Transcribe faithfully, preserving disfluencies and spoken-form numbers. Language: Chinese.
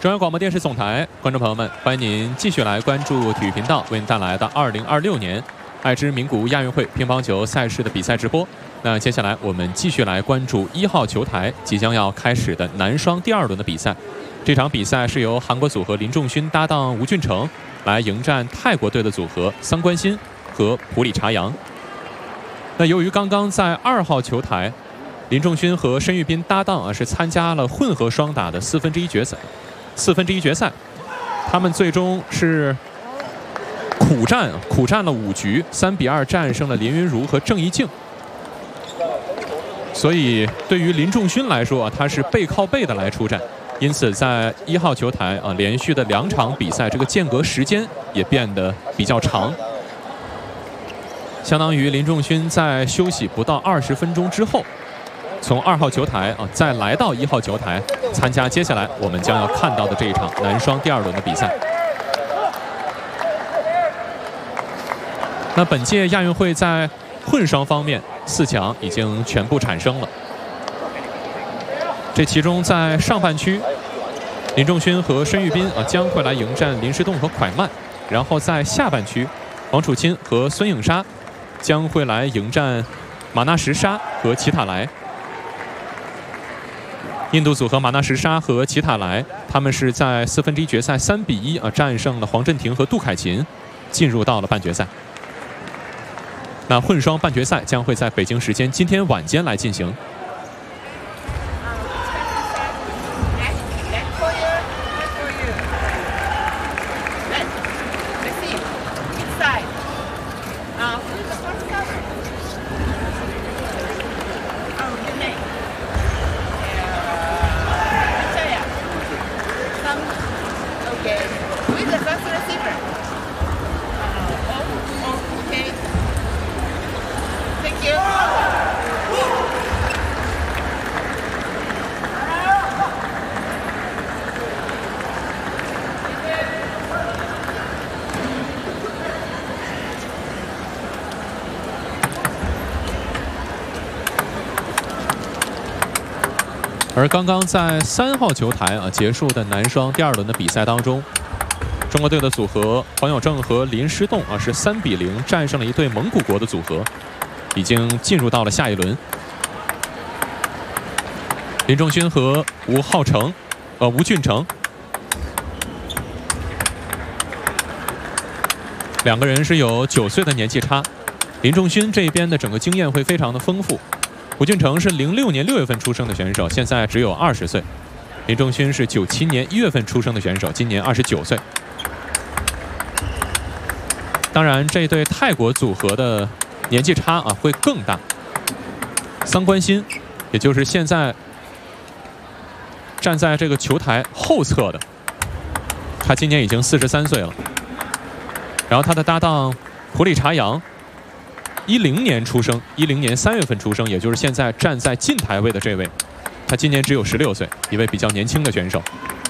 中央广播电视总台观众朋友们，欢迎您继续来关注体育频道为您带来的二零二六年爱知名古屋亚运会乒乓球赛事的比赛直播。那接下来我们继续来关注一号球台即将要开始的男双第二轮的比赛。这场比赛是由韩国组合林仲勋搭档吴俊成来迎战泰国队的组合桑关欣和普里查扬。那由于刚刚在二号球台，林仲勋和申玉斌搭档啊是参加了混合双打的四分之一决赛。四分之一决赛，他们最终是苦战，苦战了五局，三比二战胜了林云如和郑怡静。所以对于林仲勋来说啊，他是背靠背的来出战，因此在一号球台啊，连续的两场比赛，这个间隔时间也变得比较长，相当于林仲勋在休息不到二十分钟之后，从二号球台啊再来到一号球台参加接下来我们将要看到的这一场男双第二轮的比赛。那本届亚运会在混双方面四强已经全部产生了，这其中在上半区，林仲勋和申玉斌啊将会来迎战林诗栋和蒯曼，然后在下半区，王楚钦和孙颖莎将会来迎战马纳什莎和齐塔莱。印度组合马纳什莎和齐塔莱，他们是在四分之一决赛三比一啊战胜了黄镇廷和杜凯琴，进入到了半决赛。那混双半决赛将会在北京时间今天晚间来进行。而刚刚在三号球台啊结束的男双第二轮的比赛当中，中国队的组合黄友正和林诗栋啊是三比零战胜了一对蒙古国的组合，已经进入到了下一轮。林仲勋和吴浩成，呃吴俊成，两个人是有九岁的年纪差。林仲勋这边的整个经验会非常的丰富。吴俊成是零六年六月份出生的选手，现在只有二十岁。林仲勋是九七年一月份出生的选手，今年二十九岁。当然，这对泰国组合的年纪差啊会更大。桑关欣，也就是现在站在这个球台后侧的，他今年已经四十三岁了。然后他的搭档普里查扬，一零年出生，一零年三月份出生，也就是现在站在近台位的这位，他今年只有十六岁，一位比较年轻的选手。